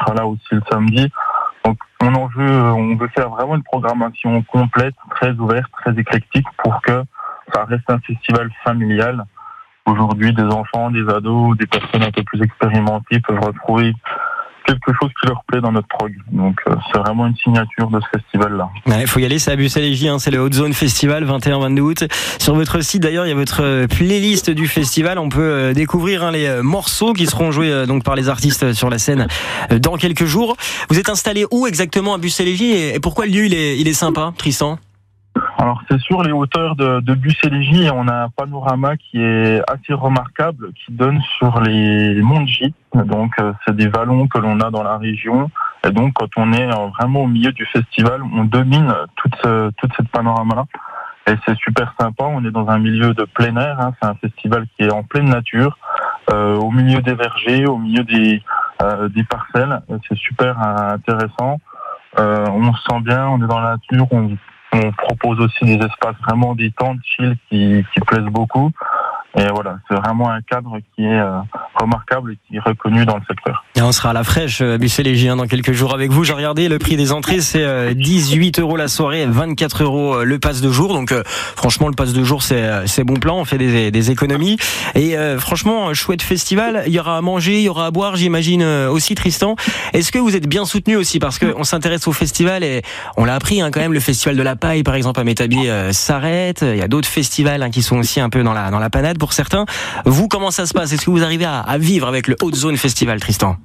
sera là aussi le samedi. Donc on veut faire vraiment une programmation complète, très ouverte, très éclectique pour que ça reste un festival familial. Aujourd'hui, des enfants, des ados, des personnes un peu plus expérimentées peuvent retrouver quelque chose qui leur plaît dans notre prog. Donc c'est vraiment une signature de ce festival-là. Il faut y aller, c'est à Bussy-Légy, c'est le Haute Zone Festival, 21-22 août. Sur votre site d'ailleurs, il y a votre playlist du festival. On peut découvrir les morceaux qui seront joués donc par les artistes sur la scène dans quelques jours. Vous êtes installé où exactement à Bussy-Légy et pourquoi le lieu il est sympa, Tristan? Alors c'est sur les hauteurs de Bussy-Légy, on a un panorama qui est assez remarquable, qui donne sur les monts de Gy. Donc c'est des vallons que l'on a dans la région. Et donc quand on est vraiment au milieu du festival, on domine toute cette panorama-là. Et c'est super sympa, on est dans un milieu de plein air, c'est un festival qui est en pleine nature, au milieu des vergers, au milieu des parcelles. C'est super intéressant. On se sent bien, on est dans la nature, on propose aussi des espaces vraiment détente, chill, qui plaisent beaucoup. Et voilà, c'est vraiment un cadre qui est remarquable et qui est reconnu dans le secteur. Et on sera à la fraîche, Bussy-Légy, dans quelques jours avec vous. J'ai regardé le prix des entrées, c'est 18 € la soirée, 24 € le pass de jour. Donc franchement, le pass de jour, c'est bon plan, on fait des économies. Et franchement, chouette festival. Il y aura à manger, il y aura à boire, j'imagine aussi, Tristan. Est-ce que vous êtes bien soutenu aussi? Parce qu'on s'intéresse au festival et on l'a appris quand même, le festival de la paille, par exemple, à Métabier s'arrête. Il y a d'autres festivals qui sont aussi un peu dans la panade pour certains. Vous, comment ça se passe? Est-ce que vous arrivez à vivre avec le Haute Zone Festival, Tristan?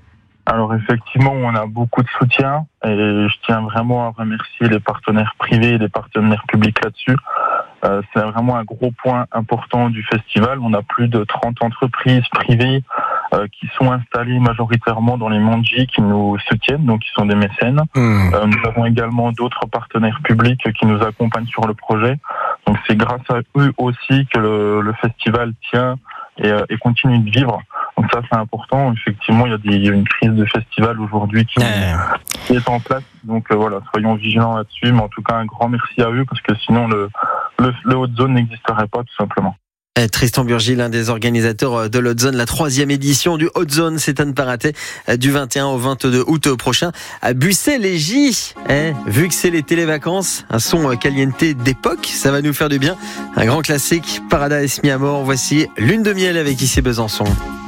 Alors effectivement, on a beaucoup de soutien et je tiens vraiment à remercier les partenaires privés et les partenaires publics là-dessus. C'est vraiment un gros point important du festival. On a plus de 30 entreprises privées qui sont installées majoritairement dans les monts de Gy, qui nous soutiennent, donc qui sont des mécènes. Nous avons également d'autres partenaires publics qui nous accompagnent sur le projet. Donc c'est grâce à eux aussi que le festival tient et continue de vivre. Donc ça c'est important. Effectivement, il y a une crise de festival aujourd'hui qui est en place. Donc voilà, soyons vigilants là-dessus. Mais en tout cas, un grand merci à eux parce que sinon le Haute Zone n'existerait pas tout simplement. Tristan Burgy, l'un des organisateurs de l'Haute Zone, la 3e édition du Haute Zone, c'est à ne pas rater, du 21 au 22 août prochain à Bussy-Légy. Vu que c'est les télévacances, un son caliente d'époque, ça va nous faire du bien. Un grand classique, Paradise Mi Amor. Voici Lune de miel avec Ici Besançon.